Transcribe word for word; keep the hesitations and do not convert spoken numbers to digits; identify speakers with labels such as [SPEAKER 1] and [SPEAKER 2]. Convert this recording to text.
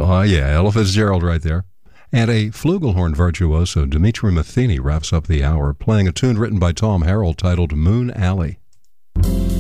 [SPEAKER 1] Oh, yeah, Ella Fitzgerald right there. And a flugelhorn virtuoso, Dimitri Matheny, wraps up the hour, playing a tune written by Tom Harrell titled Moon Alley.